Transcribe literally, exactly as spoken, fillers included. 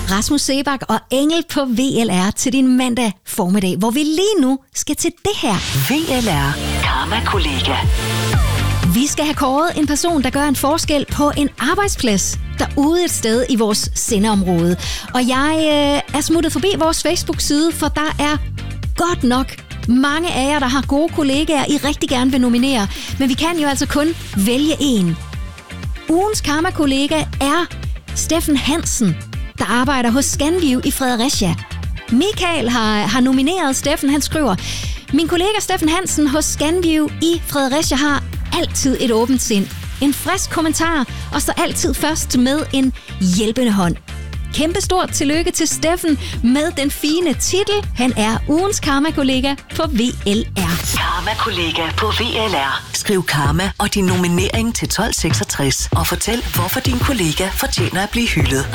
Rasmus Seebach og Engel på V L R til din mandag formiddag, hvor vi lige nu skal til det her. V L R Karma-kollega. Vi skal have kåret en person, der gør en forskel på en arbejdsplads derude et sted i vores sendeområde. Og jeg øh, er smuttet forbi vores Facebook-side, for der er godt nok mange af jer, der har gode kollegaer, I rigtig gerne vil nominere. Men vi kan jo altså kun vælge en. Ugens Karma-kollega er Steffen Hansen, der arbejder hos Scanview i Fredericia. Michael har, har nomineret Steffen. Han skriver: min kollega Steffen Hansen hos Scanview i Fredericia har altid et åbent sind, en frisk kommentar og står altid først med en hjælpende hånd. Kæmpe stort tillykke til Steffen med den fine titel. Han er ugens Karma-kollega på V L R. Karma-kollega på V L R. Skriv Karma og din nominering til tolv seksogtres og fortæl, hvorfor din kollega fortjener at blive hyldet.